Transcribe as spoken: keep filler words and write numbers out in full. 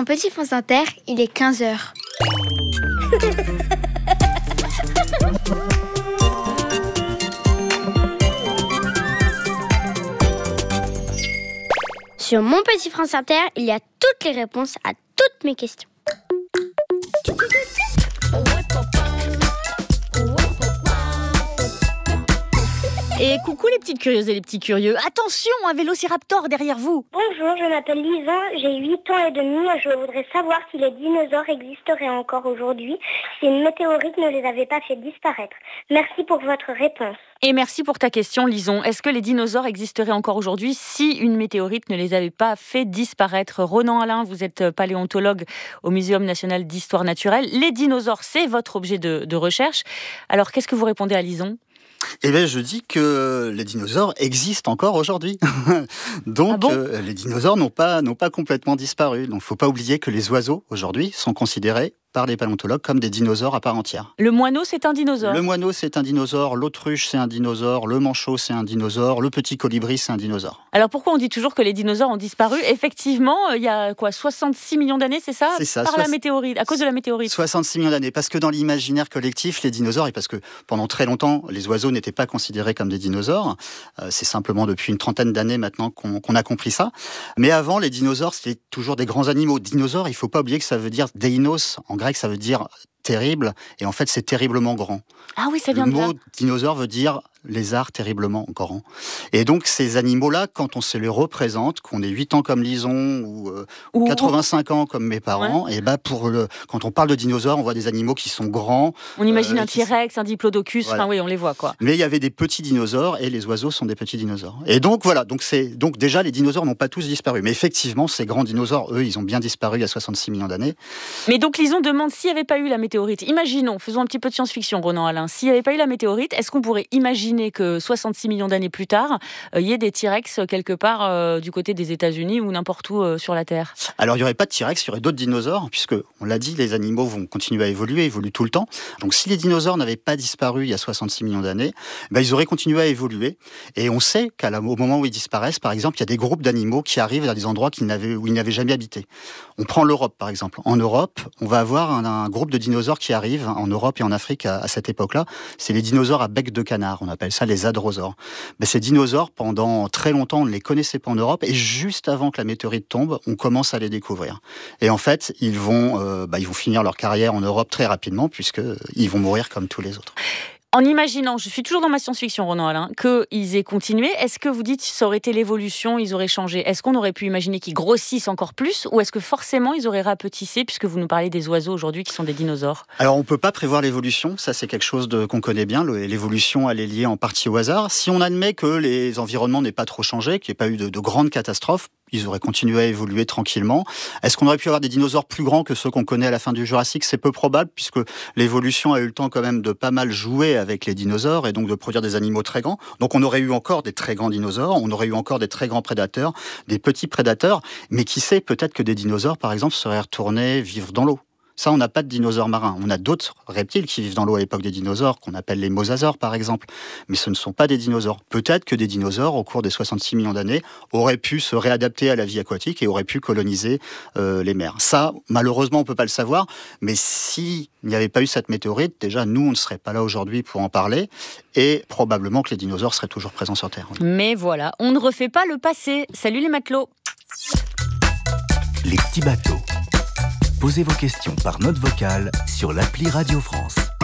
Petit France Inter, il est quinze heures. Sur Mon Petit France Inter, il y a toutes les réponses à toutes mes questions. Et coucou les petites curieuses et les petits curieux. Attention, un vélociraptor derrière vous. Bonjour, je m'appelle Lison, j'ai huit ans et demi. Je voudrais savoir si les dinosaures existeraient encore aujourd'hui, si une météorite ne les avait pas fait disparaître. Merci pour votre réponse. Et merci pour ta question, Lison. Est-ce que les dinosaures existeraient encore aujourd'hui si une météorite ne les avait pas fait disparaître ? Ronan Alain, vous êtes paléontologue au Muséum national d'histoire naturelle. Les dinosaures, c'est votre objet de, de recherche. Alors, qu'est-ce que vous répondez à Lison ? Eh bien, je dis que les dinosaures existent encore aujourd'hui. Donc, ah bon euh, les dinosaures n'ont pas, n'ont pas complètement disparu. Donc, il ne faut pas oublier que les oiseaux, aujourd'hui, sont considérés par les paléontologues comme des dinosaures à part entière. Le moineau, c'est un dinosaure. Le moineau, c'est un dinosaure. L'autruche, c'est un dinosaure. Le manchot, c'est un dinosaure. Le petit colibri, c'est un dinosaure. Alors, pourquoi on dit toujours que les dinosaures ont disparu ? Effectivement, il y a quoi, soixante-six millions d'années, c'est ça ? C'est ça. Par soix... la météorite, à cause de la météorite. soixante-six millions d'années. Parce que dans l'imaginaire collectif, les dinosaures, et parce que pendant très longtemps, les oiseaux n'étaient pas considérés comme des dinosaures. Euh, c'est simplement depuis une trentaine d'années maintenant qu'on, qu'on a compris ça. Mais avant, les dinosaures, c'était toujours des grands animaux. Dinosaures, il ne faut pas oublier que ça veut dire deinos. En grec, ça veut dire terrible, et en fait c'est terriblement grand. Ah oui, ça vient de là. Le mot dinosaure veut dire lézard terriblement grand. Et donc ces animaux-là, quand on se les représente, qu'on ait huit ans comme Lison ou, euh, ou quatre-vingt-cinq ans comme mes parents, ouais. Et bah pour le, quand on parle de dinosaures, on voit des animaux qui sont grands. On imagine euh, un T-Rex, un diplodocus, voilà. Enfin oui, on les voit quoi. Mais il y avait des petits dinosaures et les oiseaux sont des petits dinosaures. Et donc voilà, donc, c'est, donc déjà les dinosaures n'ont pas tous disparu. Mais effectivement, ces grands dinosaures, eux, ils ont bien disparu il y a soixante-six millions d'années. Mais donc Lison demande s'il n'y avait pas eu la météorite. Imaginons, faisons un petit peu de science-fiction, Ronan Alain. S'il n'y avait pas eu la météorite, est-ce qu'on pourrait imaginer que soixante-six millions d'années plus tard, il euh, y ait des T-Rex quelque part euh, du côté des États-Unis ou n'importe où euh, sur la Terre ? Alors, il n'y aurait pas de T-Rex, il y aurait d'autres dinosaures, puisque, on l'a dit, les animaux vont continuer à évoluer, évoluent tout le temps. Donc, si les dinosaures n'avaient pas disparu il y a soixante-six millions d'années, ben, ils auraient continué à évoluer. Et on sait qu'au moment où ils disparaissent, par exemple, il y a des groupes d'animaux qui arrivent dans des endroits qu'ils n'avaient, où ils n'avaient jamais habité. On prend l'Europe, par exemple. En Europe, on va avoir un, un groupe de dinosaures qui arrive en Europe et en Afrique à, à cette époque-là. C'est les dinosaures à bec de canard. On appelle ça les hadrosaures. Ben, ces dinosaures, pendant très longtemps, on ne les connaissait pas en Europe. Et juste avant que la météorite tombe, on commence à les découvrir. Et en fait, ils vont, euh, bah, ils vont finir leur carrière en Europe très rapidement, puisqu'ils vont mourir comme tous les autres. En imaginant, je suis toujours dans ma science-fiction, Ronan Alain, qu'ils aient continué, est-ce que vous dites que ça aurait été l'évolution, ils auraient changé ? Est-ce qu'on aurait pu imaginer qu'ils grossissent encore plus, ou est-ce que forcément ils auraient rapetissé, puisque vous nous parlez des oiseaux aujourd'hui qui sont des dinosaures ? Alors on ne peut pas prévoir l'évolution, ça c'est quelque chose de, qu'on connaît bien, l'évolution elle est liée en partie au hasard. Si on admet que les environnements n'aient pas trop changé, qu'il n'y ait pas eu de, de grandes catastrophes, ils auraient continué à évoluer tranquillement. Est-ce qu'on aurait pu avoir des dinosaures plus grands que ceux qu'on connaît à la fin du Jurassique ? C'est peu probable, puisque l'évolution a eu le temps quand même de pas mal jouer avec les dinosaures, et donc de produire des animaux très grands. Donc on aurait eu encore des très grands dinosaures, on aurait eu encore des très grands prédateurs, des petits prédateurs, mais qui sait, peut-être que des dinosaures, par exemple, seraient retournés vivre dans l'eau. Ça, on n'a pas de dinosaures marins. On a d'autres reptiles qui vivent dans l'eau à l'époque des dinosaures, qu'on appelle les mosasaures, par exemple. Mais ce ne sont pas des dinosaures. Peut-être que des dinosaures, au cours des soixante-six millions d'années, auraient pu se réadapter à la vie aquatique et auraient pu coloniser euh, les mers. Ça, malheureusement, on ne peut pas le savoir. Mais s'il n'y avait pas eu cette météorite, déjà, nous, on ne serait pas là aujourd'hui pour en parler. Et probablement que les dinosaures seraient toujours présents sur Terre. Mais voilà, on ne refait pas le passé. Salut les matelots. Les petits bateaux. Posez vos questions par note vocale sur l'appli Radio France.